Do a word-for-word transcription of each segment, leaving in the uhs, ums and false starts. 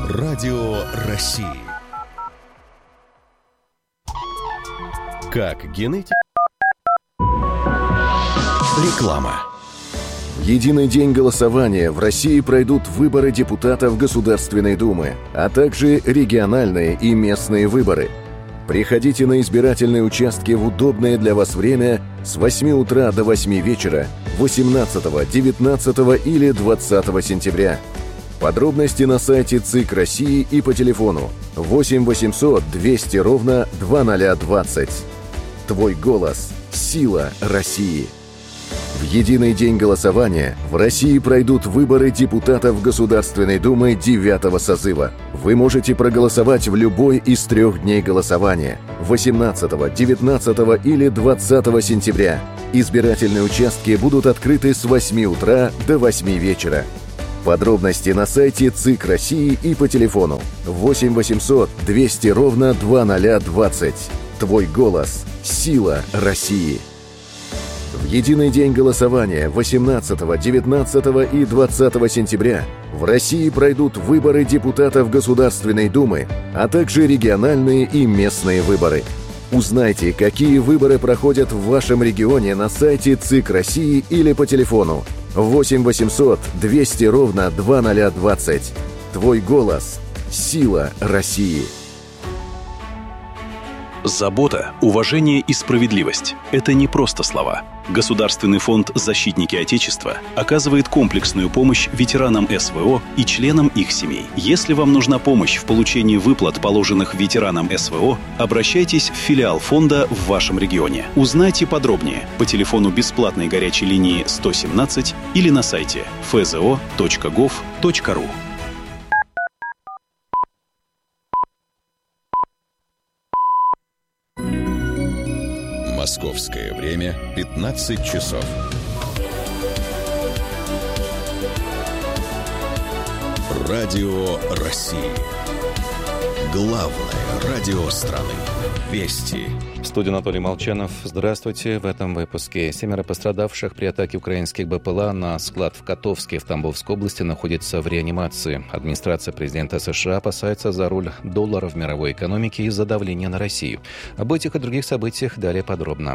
Радио России. Как генетика... Реклама. В единый день голосования в России пройдут выборы депутатов Государственной Думы, а также региональные и местные выборы. Приходите на избирательные участки в удобное для вас время с восьми утра до восьми вечера восемнадцатого, девятнадцатого или двадцатого сентября. Подробности на сайте ЦИК России и по телефону восемь восемьсот двести ровно двадцать двадцать. Твой голос – сила России. В единый день голосования в России пройдут выборы депутатов Государственной Думы девятого созыва. Вы можете проголосовать в любой из трех дней голосования – восемнадцатого, девятнадцатого или двадцатого сентября. Избирательные участки будут открыты с восьми утра до восьми вечера. Подробности на сайте ЦИК России и по телефону восемь восемьсот двести ровно двадцать двадцать. Твой голос – сила России. В единый день голосования восемнадцатого, девятнадцатого и двадцатого сентября в России пройдут выборы депутатов Государственной Думы, а также региональные и местные выборы. Узнайте, какие выборы проходят в вашем регионе на сайте ЦИК России или по телефону восемь восемьсот двести ровно двадцать двадцать. Твой голос – сила России. Забота, уважение и справедливость – это не просто слова. Государственный фонд «Защитники Отечества» оказывает комплексную помощь ветеранам СВО и членам их семей. Если вам нужна помощь в получении выплат, положенных ветеранам СВО, обращайтесь в филиал фонда в вашем регионе. Узнайте подробнее по телефону бесплатной горячей линии сто семнадцать или на сайте эф зэ о точка гов точка ру. Московское время пятнадцать часов. Радио России. Главное радио страны. Вести. В студии Анатолий Молчанов. Здравствуйте. В этом выпуске. Семеро пострадавших при атаке украинских БПЛА на склад в Котовске в Тамбовской области находятся в реанимации. Администрация президента США опасается за роль доллара в мировой экономике из-за давления на Россию. Об этих и других событиях далее подробно.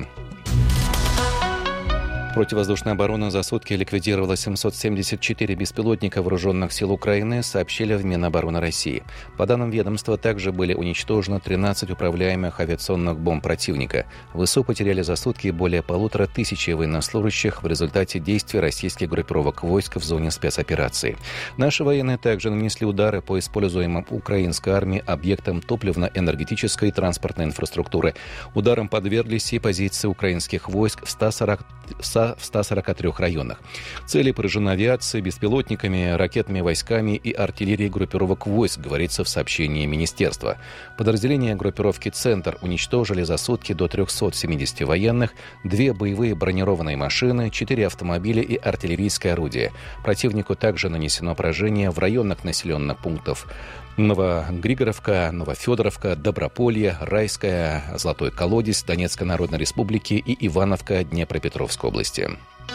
Противовоздушная оборона за сутки ликвидировала семьсот семьдесят четыре беспилотника вооруженных сил Украины, сообщили в Минобороны России. По данным ведомства, также были уничтожены тринадцать управляемых авиационных бомб противника. ВСУ потеряли за сутки более полутора тысячи военнослужащих в результате действий российских группировок войск в зоне спецоперации. Наши военные также нанесли удары по используемым украинской армией объектам топливно-энергетической и транспортной инфраструктуры. Ударом подверглись и позиции украинских войск в ста сорока трёх районах. Цели поражены авиацией, беспилотниками, ракетными войсками и артиллерией группировок войск, говорится в сообщении министерства. Подразделения группировки «Центр» уничтожили за сутки до трехсот семидесяти военных, две боевые бронированные машины, четыре автомобиля и артиллерийское орудие. Противнику также нанесено поражение в районах населенных пунктов Новогригоровка, Новофедоровка, Доброполье, Райская, Золотой Колодец, Донецкой Народной Республики и Ивановка Днепропетровской области.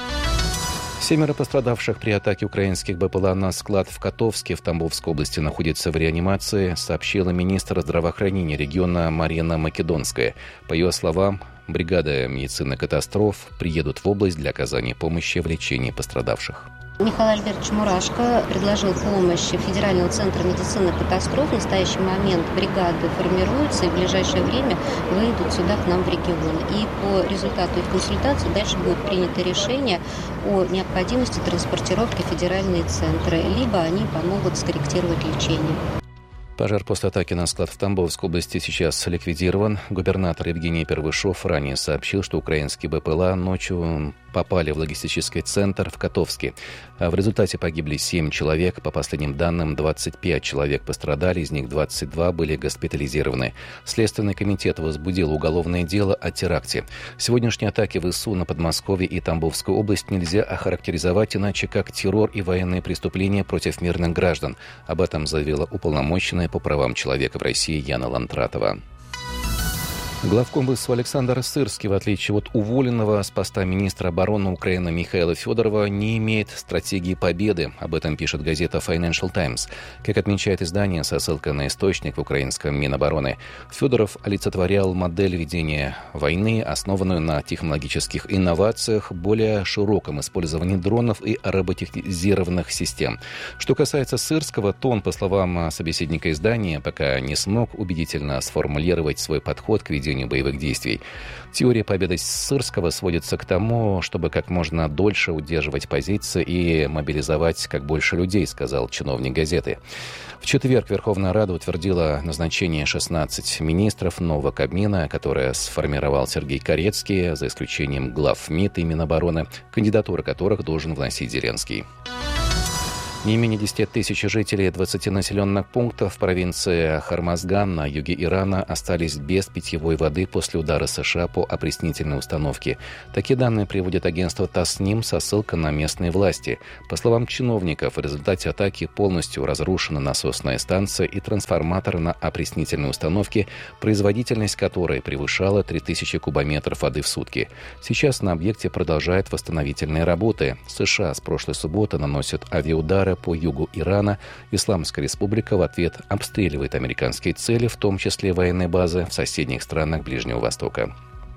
Семеро пострадавших при атаке украинских БПЛА на склад в Котовске в Тамбовской области находятся в реанимации, сообщила министр здравоохранения региона Марина Македонская. По ее словам, бригады медицины катастроф приедут в область для оказания помощи в лечении пострадавших. Михаил Альбертович Мурашко предложил помощь Федерального центра медицины катастроф. В настоящий момент бригады формируются и в ближайшее время выйдут сюда к нам в регион. И по результату их консультации дальше будет принято решение о необходимости транспортировки в федеральные центры, либо они помогут скорректировать лечение. Пожар после атаки на склад в Тамбовской области сейчас ликвидирован. Губернатор Евгений Первышов ранее сообщил, что украинские БПЛА ночью попали в логистический центр в Котовске. В результате погибли семь человек. По последним данным, двадцать пять человек пострадали, из них двадцать два были госпитализированы. Следственный комитет возбудил уголовное дело о теракте. Сегодняшние атаки ВСУ на Подмосковье и Тамбовскую область нельзя охарактеризовать иначе, как террор и военные преступления против мирных граждан. Об этом заявила уполномоченная по правам человека в России Яна Лантратова. Главкомбысу Александр Сырский, в отличие от уволенного с поста министра обороны Украины Михаила Федорова, не имеет стратегии победы. Об этом пишет газета Financial Times. Как отмечает издание со ссылкой на источник в украинском Минобороны, Федоров олицетворял модель ведения войны, основанную на технологических инновациях, более широком использовании дронов и роботизированных систем. Что касается Сырского, то он, по словам собеседника издания, пока не смог убедительно сформулировать свой подход к ведению боевых действий. Теория победы Сырского сводится к тому, чтобы как можно дольше удерживать позиции и мобилизовать как больше людей, сказал чиновник газеты. В четверг Верховная Рада утвердила назначение шестнадцати министров нового Кабмина, которое сформировал Сергей Карецкий, за исключением глав МИД и Минобороны, кандидатуры которых должен вносить Зеленский. Не менее десяти тысяч жителей двадцати населенных пунктов в провинции Хормазган на юге Ирана остались без питьевой воды после удара США по опреснительной установке. Такие данные приводит агентство Тасним со ссылкой на местные власти. По словам чиновников, в результате атаки полностью разрушена насосная станция и трансформатор на опреснительной установке, производительность которой превышала три тысячи кубометров воды в сутки. Сейчас на объекте продолжают восстановительные работы. США с прошлой субботы наносят авиаудары по югу Ирана. Исламская республика в ответ обстреливает американские цели, в том числе военные базы в соседних странах Ближнего Востока.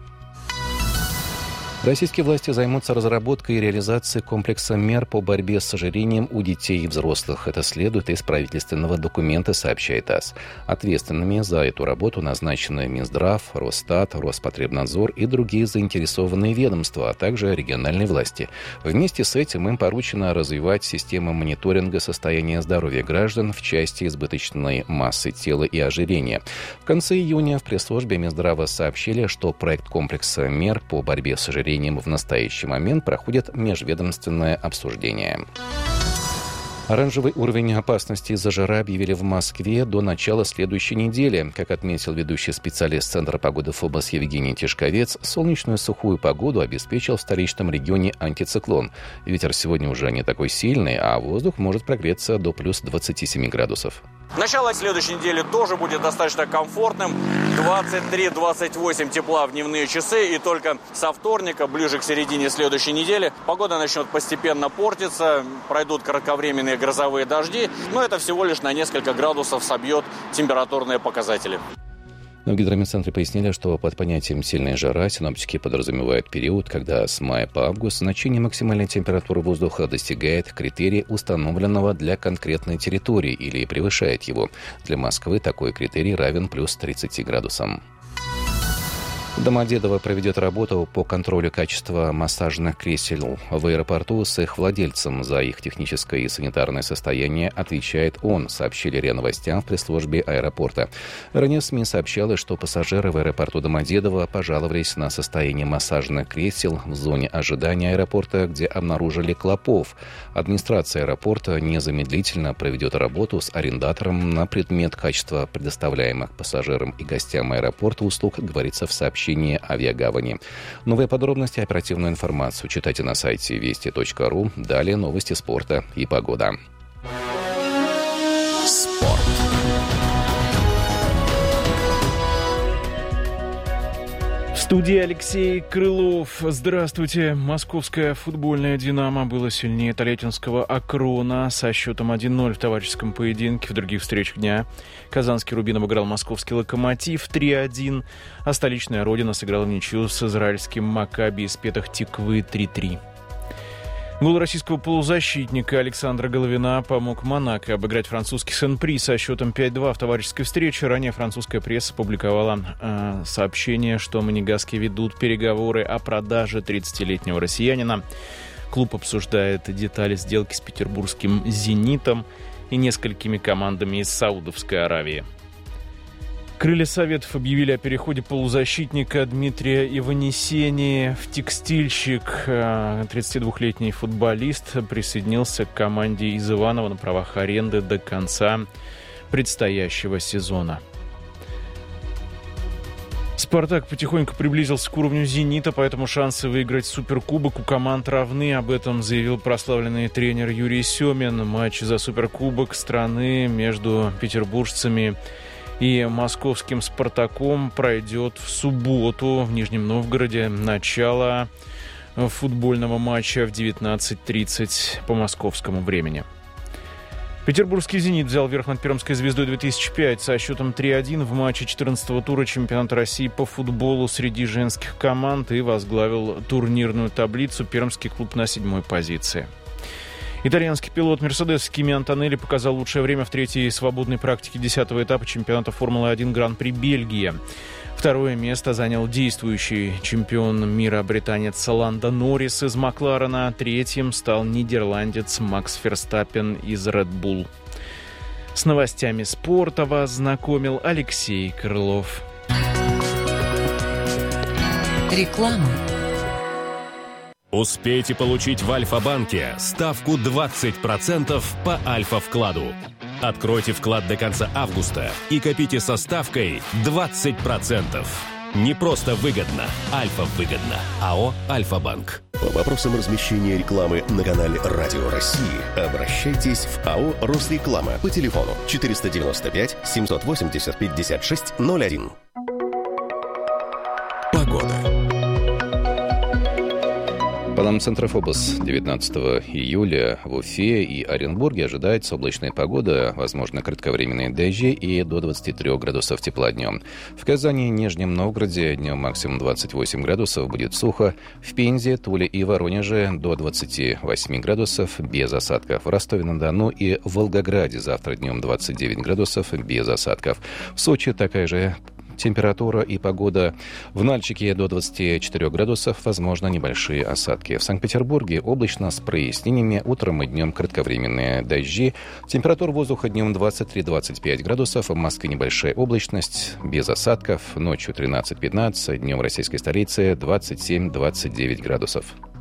Российские власти займутся разработкой и реализацией комплекса мер по борьбе с ожирением у детей и взрослых. Это следует из правительственного документа, сообщает ТАСС. Ответственными за эту работу назначены Минздрав, Росстат, Роспотребнадзор и другие заинтересованные ведомства, а также региональные власти. Вместе с этим им поручено развивать систему мониторинга состояния здоровья граждан в части избыточной массы тела и ожирения. В конце июня в пресс-службе Минздрава сообщили, что проект комплекса мер по борьбе с ожирением в настоящий момент проходит межведомственное обсуждение. Оранжевый уровень опасности из-за жары объявили в Москве до начала следующей недели. Как отметил ведущий специалист Центра погоды ФОБОС Евгений Тишковец, солнечную сухую погоду обеспечил в столичном регионе антициклон. Ветер сегодня уже не такой сильный, а воздух может прогреться до плюс двадцати семи градусов. Начало следующей недели тоже будет достаточно комфортным. двадцать три - двадцать восемь тепла в дневные часы. И только со вторника, ближе к середине следующей недели, погода начнет постепенно портиться. Пройдут кратковременные грозовые дожди. Но это всего лишь на несколько градусов собьет температурные показатели. Но в гидрометцентре пояснили, что под понятием «сильная жара» синоптики подразумевают период, когда с мая по август значение максимальной температуры воздуха достигает критерия, установленного для конкретной территории, или превышает его. Для Москвы такой критерий равен плюс тридцати градусам. Домодедово проведет работу по контролю качества массажных кресел в аэропорту с их владельцем. За их техническое и санитарное состояние отвечает он, сообщили РИА Новостям в пресс-службе аэропорта. Ранее СМИ сообщалось, что пассажиры в аэропорту Домодедово пожаловались на состояние массажных кресел в зоне ожидания аэропорта, где обнаружили клопов. Администрация аэропорта незамедлительно проведет работу с арендатором на предмет качества предоставляемых пассажирам и гостям аэропорта услуг, говорится в сообщении Авиагавани. Новые подробности и оперативную информацию читайте на сайте вести точка ру. Далее новости спорта и погода. Спорт. В студии Алексей Крылов. Здравствуйте. Московская футбольная «Динамо» была сильнее Тольяттинского «Акрона» со счетом один ноль в товарищеском поединке. В других встречах дня казанский «Рубин» обыграл московский «Локомотив» три один, а столичная «Родина» сыграла в ничью с израильским «Макаби» из Петах-Тиквы три три. Гол российского полузащитника Александра Головина помог «Монако» обыграть французский Сен-При со счетом пять два в товарищеской встрече. Ранее французская пресса публиковала э, сообщение, что монегаски ведут переговоры о продаже тридцатилетнего россиянина. Клуб обсуждает детали сделки с петербургским «Зенитом» и несколькими командами из Саудовской Аравии. Крылья Советов объявили о переходе полузащитника Дмитрия Иванесени в «Текстильщик». тридцатидвухлетний футболист присоединился к команде из Иваново на правах аренды до конца предстоящего сезона. «Спартак» потихоньку приблизился к уровню «Зенита», поэтому шансы выиграть суперкубок у команд равны. Об этом заявил прославленный тренер Юрий Семин. Матч за суперкубок страны между петербуржцами и московским «Спартаком» пройдет в субботу в Нижнем Новгороде. Начало футбольного матча в девятнадцать тридцать по московскому времени. Петербургский «Зенит» взял верх над Пермской «Звездой» две тысячи пять со счетом три один в матче четырнадцатого тура чемпионата России по футболу среди женских команд и возглавил турнирную таблицу. Пермский клуб на седьмой позиции. Итальянский пилот «Мерседес» Кими Антонелли показал лучшее время в третьей свободной практике десятого этапа чемпионата Формулы один Гран-при Бельгии. Второе место занял действующий чемпион мира британец Ландо Норрис из Макларена. Третьим стал нидерландец Макс Ферстаппен из Red Bull. С новостями спорта вас знакомил Алексей Крылов. Реклама. Успейте получить в Альфа-банке ставку двадцать процентов по Альфа-вкладу. Откройте вклад до конца августа и копите со ставкой двадцать процентов. Не просто выгодно, Альфа-выгодно. АО «Альфа-банк». По вопросам размещения рекламы на канале «Радио России» обращайтесь в АО «Росреклама» по телефону четыреста девяносто пять семьсот восемьдесят пятьдесят шесть ноль один. Погода. По данным Центрофобос, девятнадцатого июля в Уфе и Оренбурге ожидается облачная погода, возможно, кратковременные дожди и до двадцати трёх градусов тепла днем. В Казани и Нижнем Новгороде днем максимум двадцать восемь градусов, будет сухо. В Пензе, Туле и Воронеже до двадцати восьми градусов без осадков. В Ростове-на-Дону и Волгограде завтра днем двадцать девять градусов без осадков. В Сочи такая же температура и погода. В Нальчике до двадцати четырёх градусов, возможно, небольшие осадки. В Санкт-Петербурге облачно с прояснениями, утром и днем кратковременные дожди. Температура воздуха днем двадцать три - двадцать пять градусов, в Москве небольшая облачность, без осадков, ночью тринадцать - пятнадцать, днем в российской столице двадцать семь - двадцать девять градусов.